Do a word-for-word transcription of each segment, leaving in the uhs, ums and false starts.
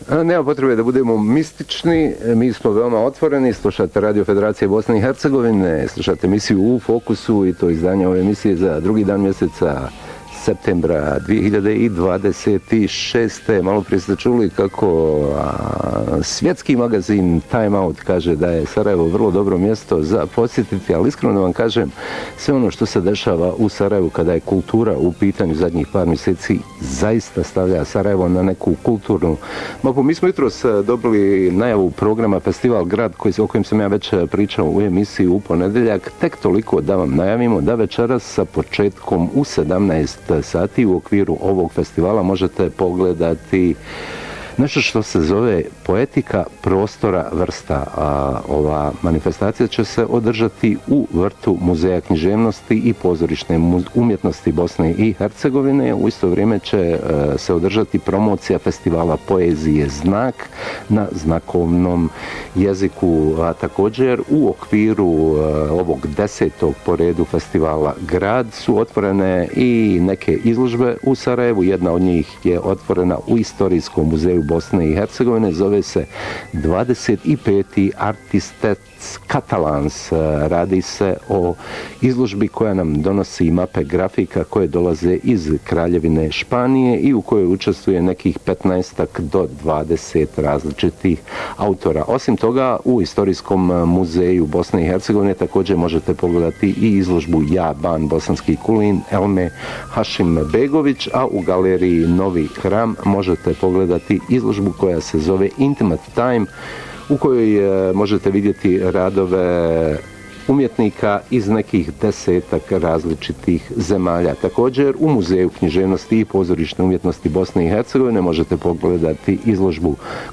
Nema potrebe da budemo mistični, mi smo veoma otvoreni, slušate Radio Federacije Bosne i Hercegovine, slušate emisiju U Fokusu i to izdanje ove emisije za drugi dan mjeseca septembra dvije hiljade dvadeset šeste. Malo prije ste čuli kako a, svjetski magazin Time Out kaže da je Sarajevo vrlo dobro mjesto za posjetiti, ali iskreno da vam kažem, sve ono što se dešava u Sarajevu kada je kultura u pitanju zadnjih par mjeseci zaista stavlja Sarajevo na neku kulturnu mapu. Mi smo jutros dobili najavu programa Festival Grad koji, o kojem sam ja već pričao u emisiji u ponedjeljak. Tek toliko da vam najavimo da večeras sa početkom u sedamnaest sati u okviru ovog festivala možete pogledati nešto što se zove Poetika prostora vrsta. A ova manifestacija će se održati u vrtu Muzeja književnosti i pozorišne umjetnosti Bosne i Hercegovine. U isto vrijeme će se održati promocija festivala poezije Znak na znakovnom jeziku. A također u okviru ovog desetog po redu festivala Grad su otvorene i neke izložbe u Sarajevu. Jedna od njih je otvorena u Istorijskom muzeju Bosne i Hercegovine, zove se dvadeset peti Artistes Catalans. Radi se o izložbi koja nam donosi mape grafika koje dolaze iz Kraljevine Španije i u kojoj učestvuje nekih petnaest do dvadeset različitih autora. Osim toga, u Istorijskom muzeju Bosne i Hercegovine također možete pogledati i izložbu Ja, Ban, Bosanski Kulin, Elme Hašim Begović, a u galeriji Novi Hram možete pogledati izložbu koja se zove Intimate Time, u kojoj možete vidjeti radove umjetnika iz nekih desetak različitih zemalja. Također u Muzeju književnosti i pozorišne umjetnosti Bosne i Hercegovine možete pogledati izložbu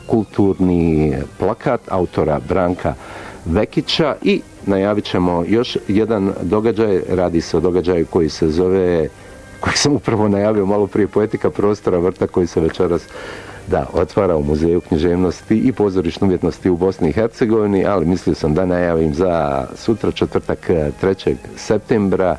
Kulturni plakat autora Branka Vekića i najavit ćemo još jedan događaj. Radi se o događaju koji se zove, koji sam upravo najavio malo prije, Poetika prostora vrta, koji se večeras da otvara u Muzeju književnosti i pozorišne umjetnosti u Bosni i Hercegovini, ali mislio sam da najavim za sutra, četvrtak trećeg septembra,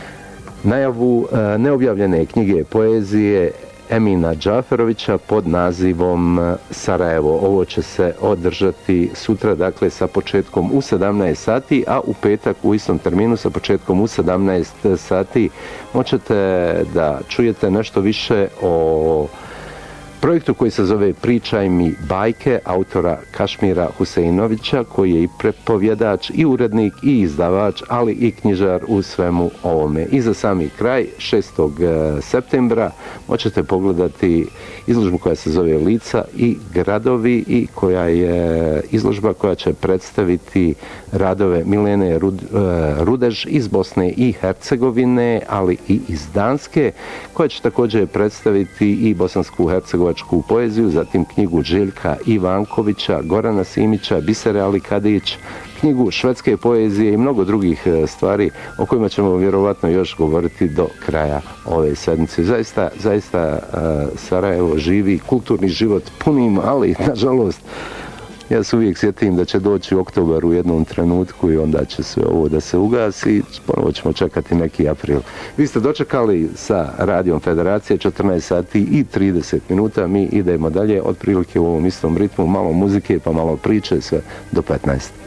najavu neobjavljene knjige poezije Emina Džaferovića pod nazivom Sarajevo. Ovo će se održati sutra, dakle sa početkom u sedamnaest sati, a u petak u istom terminu sa početkom u sedamnaest sati možete da čujete nešto više o projektu koji se zove Pričaj mi bajke autora Kašmira Huseinovića, koji je i prepovjedač i urednik i izdavač, ali i knjižar u svemu ovome. I za sami kraj, šestog septembra, možete pogledati izložbu koja se zove Lica i gradovi i koja je izložba koja će predstaviti radove Milene Rudež iz Bosne i Hercegovine, ali i iz Danske, koja će također predstaviti i bosansku hercegovačku poeziju, zatim knjigu Željka Ivankovića, Gorana Simića, Bisere Ali Kadić, knjigu švedske poezije i mnogo drugih stvari o kojima ćemo vjerovatno još govoriti do kraja ove sedmice. Zaista, zaista Sarajevo živi kulturni život punim, ali nažalost ja se uvijek sjetim da će doći oktobar u jednom trenutku i onda će sve ovo da se ugasi, ponovo ćemo čekati neki april. Vi ste dočekali sa Radijom Federacije četrnaest sati i trideset minuta, mi idemo dalje otprilike u ovom istom ritmu, malo muzike pa malo priče, sve do petnaest.